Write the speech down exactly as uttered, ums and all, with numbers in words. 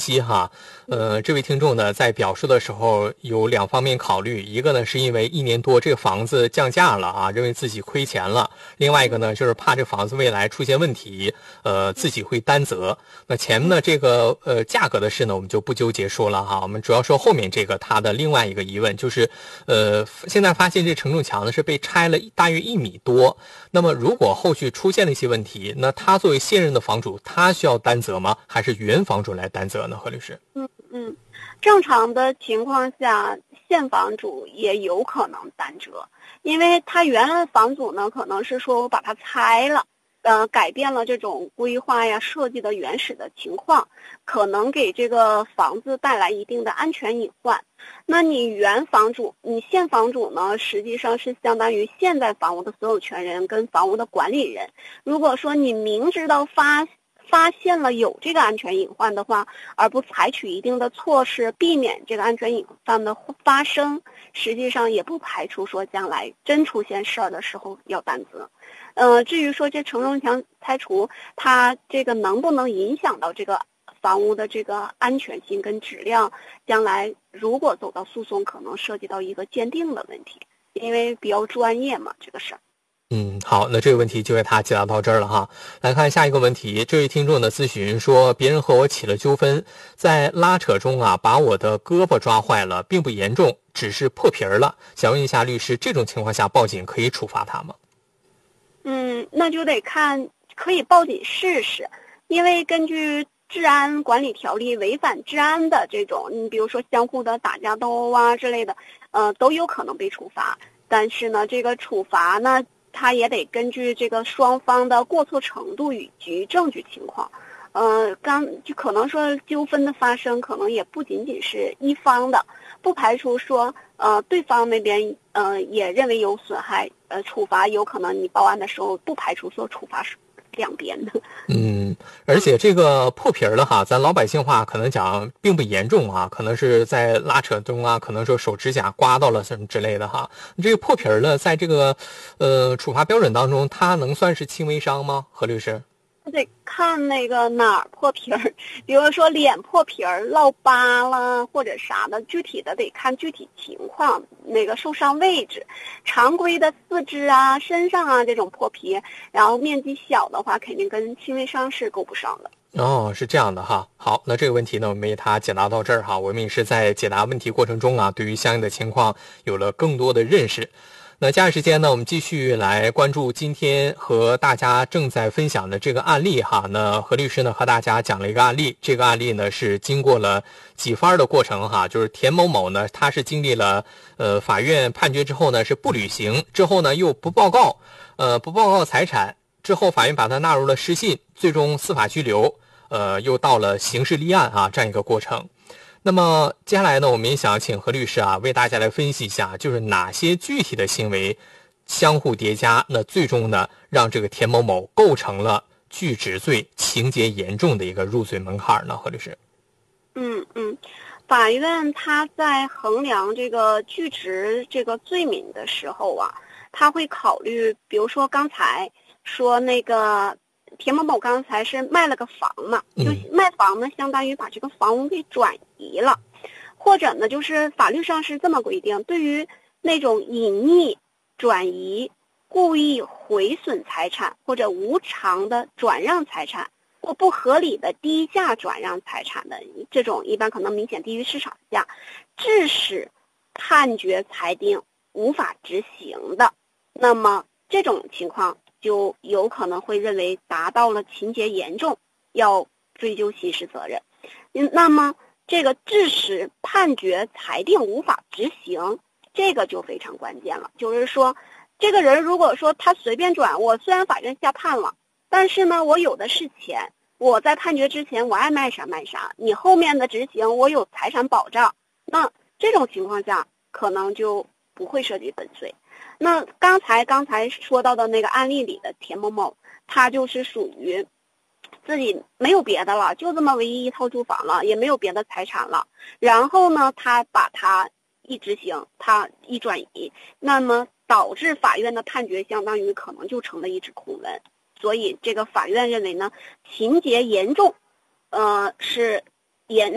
析哈。呃，这位听众呢在表述的时候有两方面考虑，一个呢是因为一年多这个房子降价了啊，认为自己亏钱了；另外一个呢就是怕这房子未来出现问题，呃，自己会担责。那前面的这个呃价格的事呢，我们就不纠结说了哈，我们主要说后面这个他的另外一个疑问就是，呃，现在发现这承重墙呢是被拆了大约一米多，那么如果后续出现了一些问题，那他作为现任的房主，他需要担责吗？还是原房主来担责呢？何律师？ 嗯嗯，正常的情况下，现房主也有可能担责，因为他原来房主呢，可能是说我把它拆了，呃，改变了这种规划呀、设计的原始的情况，可能给这个房子带来一定的安全隐患。那你原房主，你现房主呢，实际上是相当于现在房屋的所有权人跟房屋的管理人。如果说你明知道发发现了有这个安全隐患的话，而不采取一定的措施避免这个安全隐患的发生，实际上也不排除说将来真出现事儿的时候要担责。呃，至于说这承重墙拆除，它这个能不能影响到这个房屋的这个安全性跟质量，将来如果走到诉讼，可能涉及到一个鉴定的问题，因为比较专业嘛，这个事儿。 嗯，好，那这个问题就为他解答到这儿了哈。来看下一个问题，这位听众的咨询说，别人和我起了纠纷，在拉扯中啊，把我的胳膊抓坏了，并不严重，只是破皮儿了。想问一下律师，这种情况下报警可以处罚他吗？ 嗯，那就得看，可以报警试试，因为根据治安管理条例，违反治安的这种，你比如说相互的打架斗殴啊之类的，呃，都有可能被处罚。但是呢，这个处罚呢，它也得根据这个双方的过错程度以及证据情况。呃，刚就可能说纠纷的发生，可能也不仅仅是一方的，不排除说呃对方那边呃也认为有损害，呃处罚有可能你报案的时候不排除说处罚两边的。 嗯，而且这个破皮儿了哈，咱老百姓话可能讲并不严重啊，可能是在拉扯中啊，可能说手指甲刮到了什么之类的哈。这个破皮儿了，在这个呃处罚标准当中，它能算是轻微伤吗？何律师？ 得看那个哪儿破皮儿，比如说脸破皮儿、落疤了或者啥的，具体的得看具体情况，那个受伤位置。常规的四肢啊、身上啊这种破皮，然后面积小的话，肯定跟轻微伤是够不上的。 哦，是这样的哈。好，那这个问题呢，我们为他解答到这儿哈。我们也是在解答问题过程中啊，对于相应的情况有了更多的认识。那接下来时间呢，我们继续来关注今天和大家正在分享的这个案例哈。那何律师呢和大家讲了一个案例，这个案例呢是经过了几番的过程哈，就是田某某呢他是经历了呃法院判决之后呢是不履行，之后呢又不报告，呃不报告财产，之后法院把他纳入了失信，最终司法拘留，呃又到了刑事立案啊这样一个过程。那么接下来呢，我们也想请何律师啊为大家来分析一下，就是哪些具体的行为相互叠加，那最终呢让这个田某某构成了拒止罪情节严重的一个入罪门槛呢？何律师？ 嗯嗯，法院他在衡量这个拒止这个罪名的时候啊，他会考虑，比如说刚才说那个田某某刚才是卖了个房嘛，就卖房呢，相当于把这个房屋给转移了，或者呢，就是法律上是这么规定，对于那种隐匿、转移、故意毁损财产或者无偿的转让财产或不合理的低价转让财产的这种，一般可能明显低于市场价，致使判决裁定无法执行的，那么这种情况就有可能会认为达到了情节严重，要追究刑事责任。嗯，那么这个致使判决裁定无法执行，这个就非常关键了。就是说，这个人如果说他随便转，我虽然法院下判了，但是呢，我有的是钱，我在判决之前我爱卖啥卖啥，你后面的执行我有财产保障，那这种情况下可能就不会涉及本罪。那刚才刚才说到的那个案例里的田某某，他就是属于自己没有别的了，就这么唯一一套住房了，也没有别的财产了，然后呢他把他一执行，他一转移，那么导致法院的判决相当于可能就成了一纸空文。所以这个法院认为呢，情节严重，呃是严